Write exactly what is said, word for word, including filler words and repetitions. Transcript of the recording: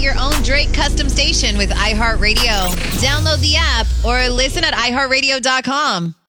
your own Drake custom station with iHeartRadio. Download the app or listen at i heart radio dot com.